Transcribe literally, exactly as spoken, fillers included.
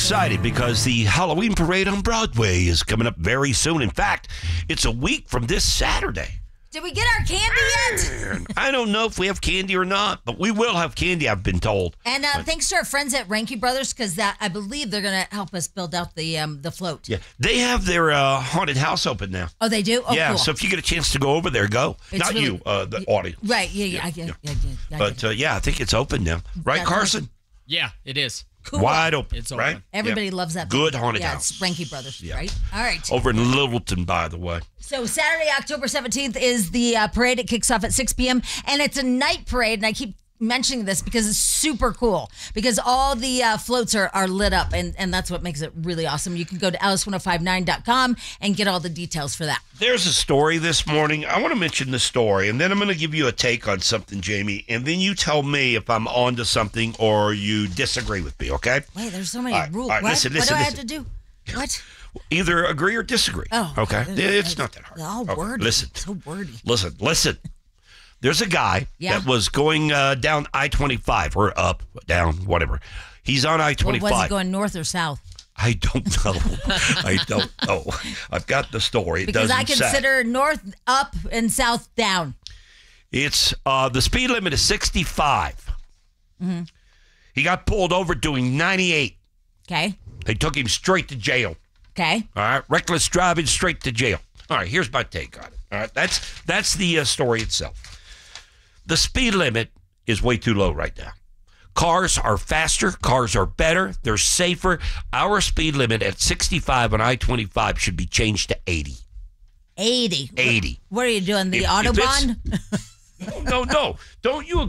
excited because the Halloween parade on Broadway is coming up very soon. In fact, it's a week from this Saturday. Did we get our candy yet? I don't know if we have candy or not, but we will have candy, I've been told. And uh, but, thanks to our friends at Ranky Brothers, because that I believe they're going to help us build out the um, the float. Yeah, they have their uh, haunted house open now. Oh, they do? Oh, yeah, cool. So if you get a chance to go over there, go. It's Not really, you, uh, the audience. Right, yeah, yeah, yeah, I get, yeah. yeah, yeah, yeah But uh, yeah, I think it's open now. Right, That's Carson? awesome. Yeah, it is. Cool. Wide open, It's open. right? Everybody yeah. loves that. Good haunted yeah, house. It's Ranky Brothers, Yeah. right? All right. Over in Littleton, by the way. So Saturday, October seventeenth is the uh, parade. It kicks off at six p.m. and it's a night parade. And I keep mentioning this because it's super cool because all the uh, floats are, are lit up and, and that's what makes it really awesome. You can go to alice ten fifty-nine dot com and get all the details for that. There's a story this morning. I want to mention the story, and then I'm going to give you a take on something, Jamie, and then you tell me if I'm on to something or you disagree with me, okay? Wait, there's so many All right, rules. all right, what listen, what listen, do I listen. have to do? What? Either agree or disagree. Oh, okay. okay. It's not that hard. They're all Okay, wordy. Listen. So wordy. Listen, listen. There's a guy Yeah. that was going uh, down I twenty-five or up, down, whatever. He's on I Well, twenty-five. was it going north or south? I don't know. I don't know. I've got the story. It Because doesn't I consider north up and south down. say. It's uh, the speed limit is sixty-five. Mm-hmm. He got pulled over doing ninety-eight. Okay. They took him straight to jail. Okay. All right, reckless driving straight to jail. All right, here's my take on it. All right, that's that's the uh, story itself. The speed limit is way too low right now. Cars are faster. Cars are better. They're safer. Our speed limit at sixty-five on I twenty-five should be changed to eighty. eighty. eighty. What are you doing? The If- if it's- Autobahn? No, no, no. Don't you